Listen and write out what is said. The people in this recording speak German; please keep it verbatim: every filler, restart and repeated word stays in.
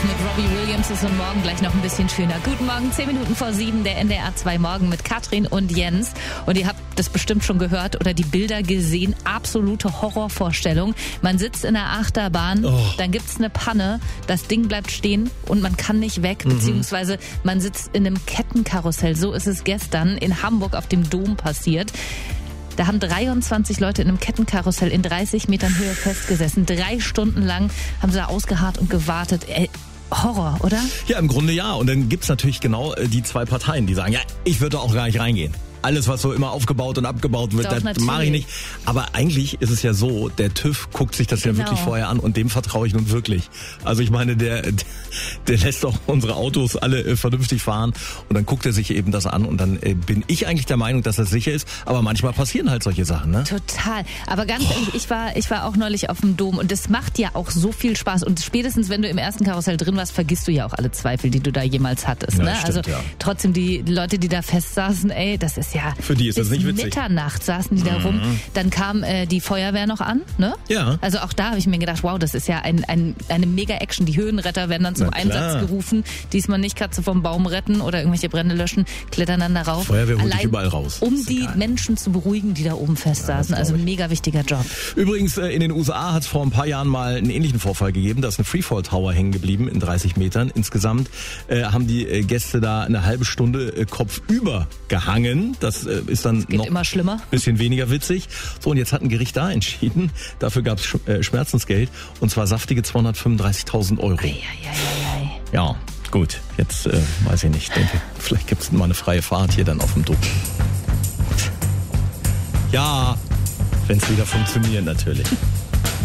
mit Robbie Williams ist und morgen gleich noch ein bisschen schöner. Guten Morgen, zehn Minuten vor sieben, der N D R zwei Morgen mit Katrin und Jens. Und ihr habt das bestimmt schon gehört oder die Bilder gesehen. Absolute Horrorvorstellung. Man sitzt in der Achterbahn, oh. dann gibt's eine Panne, das Ding bleibt stehen und man kann nicht weg, mhm. beziehungsweise man sitzt in einem Kettenkarussell. So ist es gestern in Hamburg auf dem Dom passiert. Da haben dreiundzwanzig Leute in einem Kettenkarussell in dreißig Metern Höhe festgesessen. Drei Stunden lang haben sie da ausgeharrt und gewartet. Ey, Horror, oder? Ja, im Grunde ja. Und dann gibt's natürlich genau die zwei Parteien, die sagen, ja, ich würde auch gar nicht reingehen. Alles, was so immer aufgebaut und abgebaut wird, Doch, das mache ich nicht. Aber eigentlich ist es ja so, der TÜV guckt sich das genau. ja wirklich vorher an und dem vertraue ich nun wirklich. Also ich meine, der, der lässt auch unsere Autos alle äh, vernünftig fahren und dann guckt er sich eben das an und dann äh, bin ich eigentlich der Meinung, dass das sicher ist. Aber manchmal passieren halt solche Sachen, ne? Total. Aber ganz oh. ehrlich, ich war, ich war auch neulich auf dem Dom und das macht ja auch so viel Spaß. Und spätestens, wenn du im ersten Karussell drin warst, vergisst du ja auch alle Zweifel, die du da jemals hattest. Ja, ne? stimmt, also ja. trotzdem die Leute, die da fest saßen, ey, das ist ja... Für die ist das nicht witzig. Mitternacht saßen die da rum. Mhm. Dann kam äh, die Feuerwehr noch an, ne? Ja. Also auch da habe ich mir gedacht, wow, das ist ja ein, ein, eine Mega-Action. Die Höhenretter werden dann zum Einsatz gerufen. Diesmal nicht Katze vom Baum retten oder irgendwelche Brände löschen, klettern dann darauf. Feuerwehr holt dich überall raus. Um die egal. Menschen zu beruhigen, die da oben festsaßen. Ja, also ein mega wichtiger Job. Übrigens, äh, in den U S A hat es vor ein paar Jahren mal einen ähnlichen Vorfall gegeben. Da ist ein Freefall Tower hängen geblieben in dreißig Metern. Insgesamt äh, haben die äh, Gäste da eine halbe Stunde äh, kopfüber gehangen. Das äh, ist dann das geht noch immer schlimmer. Bisschen weniger witzig. So, und jetzt hat ein Gericht da entschieden. Dafür gab es Sch- äh, Schmerzensgeld. Und zwar saftige zweihundertfünfunddreißigtausend Euro. Ei, ei, ei, ei. Ja, gut. Jetzt äh, weiß ich nicht. Denke, vielleicht gibt es mal eine freie Fahrt hier dann auf dem Dom. Ja, wenn es wieder funktioniert natürlich.